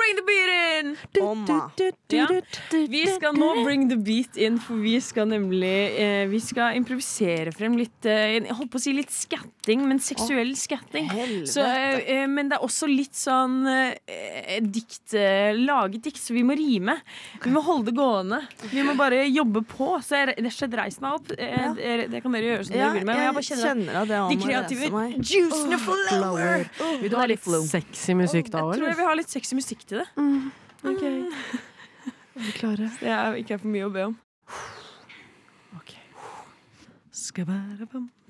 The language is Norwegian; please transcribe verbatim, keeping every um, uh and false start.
bring the beat in! Omma. Ja. Vi skal nå bring the beat in, for vi skal nemlig eh, Vi skal improvisere frem litt eh, Jeg holdt på å si litt skatting, men seksuell skatting. Så, eh, men det er også litt sånn eh, dikt, eh, laget dikt, så vi må rime. Vi må holde det gående. Vi må bare jobbe på. Så jeg rett og slett reis meg opp. Eh, Ja. det, det kan dere gjøre som Ja, dere vil med. Men jeg bare jeg kjenner kjenner at det at de må kreative reise meg. juicene flower. Vil du ha litt sexy musikk da, Jeg tror jeg eller? vil ha litt sexy musikk til det. Ok. Er vi klare? Det er ikke for mye å be om. Ok. Skabadabam.